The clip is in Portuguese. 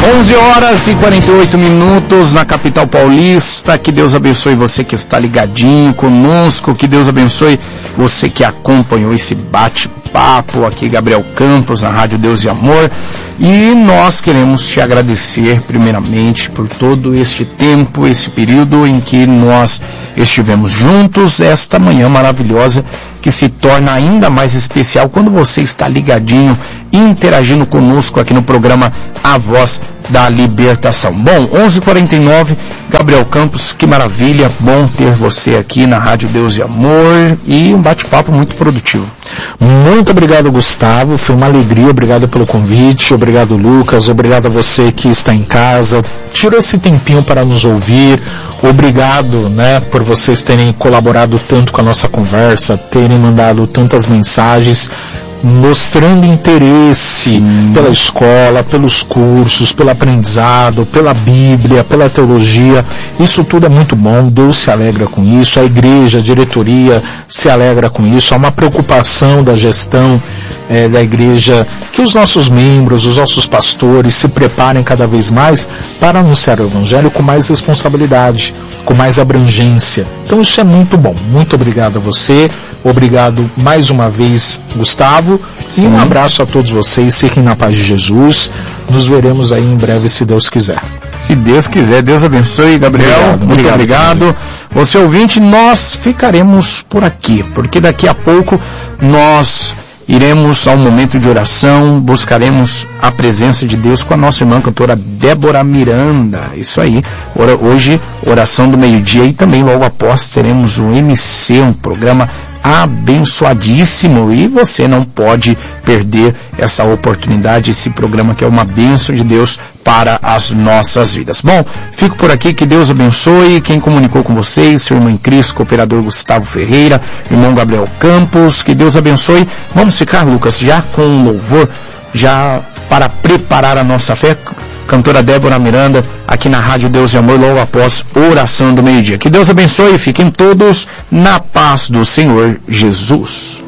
11h48 na capital paulista. Que Deus abençoe você que está ligadinho conosco, que Deus abençoe você que acompanhou esse bate-papo aqui, Gabriel Campos, na Rádio Deus e Amor. E nós queremos te agradecer primeiramente por todo este tempo, esse período em que nós estivemos juntos, esta manhã maravilhosa que se torna ainda mais especial quando você está ligadinho, interagindo conosco aqui no programa A Voz da Libertação. Bom, 11h49, Gabriel Campos, que maravilha, bom ter você aqui na Rádio Deus e Amor e um bate-papo muito produtivo. Muito obrigado, Gustavo, foi uma alegria, obrigado pelo convite, obrigado, Lucas, obrigado a você que está em casa, tirou esse tempinho para nos ouvir, obrigado, por vocês terem colaborado tanto com a nossa conversa, terem mandado tantas mensagens, mostrando interesse pela escola, pelos cursos, pelo aprendizado, pela Bíblia, pela teologia. Isso tudo é muito bom, Deus se alegra com isso, a igreja, a diretoria se alegra com isso. Há uma preocupação da gestão da igreja que os nossos membros, os nossos pastores se preparem cada vez mais para anunciar o Evangelho com mais responsabilidade, com mais abrangência. Então isso é muito bom. Muito obrigado a você, obrigado mais uma vez, Gustavo, e um abraço a todos vocês, fiquem na paz de Jesus, nos veremos aí em breve, se Deus quiser. Se Deus quiser, Deus abençoe, Gabriel, muito obrigado. Você ouvinte, nós ficaremos por aqui, porque daqui a pouco nós iremos ao momento de oração, buscaremos a presença de Deus com a nossa irmã cantora Débora Miranda. Isso aí, hoje, oração do meio-dia, e também logo após teremos o MC, um programa abençoadíssimo, e você não pode perder essa oportunidade, esse programa que é uma bênção de Deus para as nossas vidas. Bom, fico por aqui, que Deus abençoe. Quem comunicou com vocês, seu irmão em Cristo, cooperador Gustavo Ferreira, irmão Gabriel Campos, que Deus abençoe. Vamos ficar, Lucas, já com um louvor, já para preparar a nossa fé, cantora Débora Miranda, aqui na Rádio Deus e Amor, logo após oração do meio-dia. Que Deus abençoe e fiquem todos na paz do Senhor Jesus.